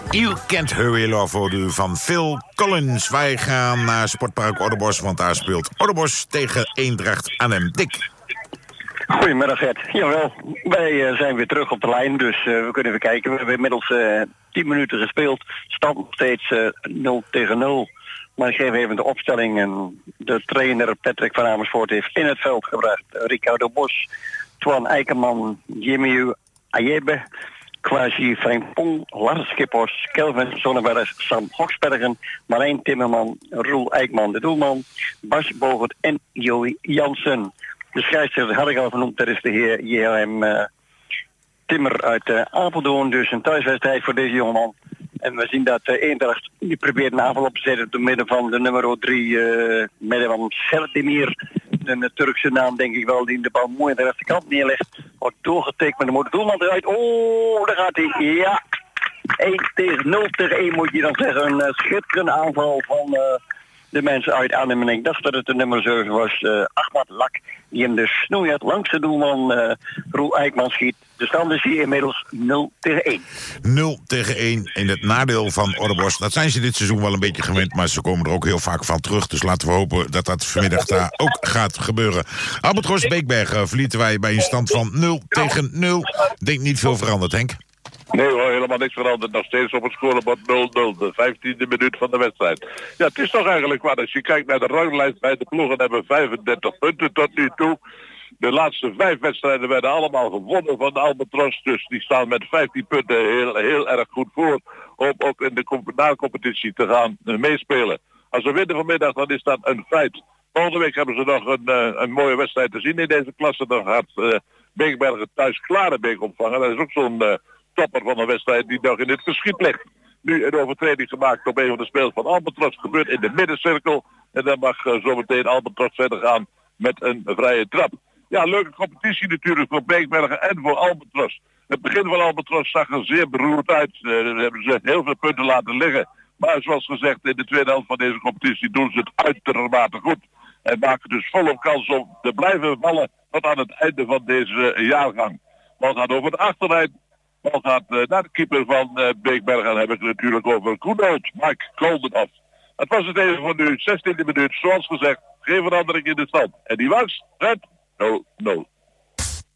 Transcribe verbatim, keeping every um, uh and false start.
You Can't Hurry Love voor u van Phil Collins. Wij gaan naar Sportpark Oudenbosch, want daar speelt Oudenbosch tegen Eendracht Arnhem. Dick. Goedemiddag, Ed. Jawel, wij uh, zijn weer terug op de lijn, dus uh, we kunnen even kijken. We hebben inmiddels uh, tien minuten gespeeld. Stand nog steeds uh, nul tegen nul. Maar ik geef even de opstelling. En de trainer Patrick van Amersfoort heeft in het veld gebracht Ricardo Bos, Twan Eikenman, Jimmy Ayebe, Kwasi Frimpong, Lars Kippos, Kelvin Zonneberg, Sam Hoksbergen, Marijn Timmerman, Roel Eijkman de doelman, Bas Bogert en Joey Jansen. De scheidsrechter had ik al genoemd, dat is de heer J L M uh, Timmer uit uh, Apeldoorn. Dus een thuiswedstrijd voor deze jongeman. En we zien dat uh, Eendracht die probeert een aanval op te zetten door midden van de nummer drie, uh, Medevang Serdemir. Een uh, Turkse naam denk ik wel, die de bal mooi aan de rechterkant neerlegt. Wordt doorgetikt, maar dan moet de doelman eruit. Oh, daar gaat hij. Ja, één tegen nul tegen één moet je dan zeggen. Een uh, schitterende aanval van uh, de mensen uit Arnhem. En ik dacht dat het de nummer zeven was, uh, Ahmad Lak, die hem de snoeihard langs de doelman uh, Roel Eijkman schiet. De stand is hier inmiddels nul tegen één. nul tegen één in het nadeel van Oudenbosch. Dat zijn ze dit seizoen wel een beetje gewend, maar ze komen er ook heel vaak van terug. Dus laten we hopen dat dat vanmiddag daar ook gaat gebeuren. Albatros Beekbergen verlieten wij bij een stand van nul tegen nul. Denk niet veel veranderd, Henk. Nee hoor, helemaal niks veranderd. Nog steeds op het scorebord nul nul. De vijftiende minuut van de wedstrijd. Ja, het is toch eigenlijk wat. Als je kijkt naar de ranglijst bij de ploegen hebben vijfendertig punten tot nu toe. De laatste vijf wedstrijden werden allemaal gewonnen van de Albatros. Dus die staan met vijftien punten heel, heel erg goed voor. Om ook in de na-competitie te gaan uh, meespelen. Als we winnen vanmiddag, dan is dat een feit. Volgende week hebben ze nog een, uh, een mooie wedstrijd te zien in deze klasse. Dan gaat uh, Beekbergen thuis Klarenbeek opvangen. Dat is ook zo'n uh, topper van een wedstrijd die nog in het verschiet ligt. Nu een overtreding gemaakt op een van de spelers van Albatros. Gebeurt in de middencirkel. En dan mag uh, zometeen Albatros verder gaan met een vrije trap. Ja, leuke competitie natuurlijk voor Beekbergen en voor Albatros. Het begin van Albatros zag er zeer beroerd uit. Uh, daar hebben ze heel veel punten laten liggen. Maar zoals gezegd, in de tweede helft van deze competitie doen ze het uitermate goed. En maken dus volop kans om te blijven vallen tot aan het einde van deze uh, jaargang. Bal gaat over de achterlijn. Bal gaat uh, naar de keeper van uh, Beekbergen. Dan heb ik het natuurlijk over Koenhout, Mike Koldenhoff. Het was het even voor nu, zestiende minuut, zoals gezegd. Geen verandering in de stand. En die was het nul nul.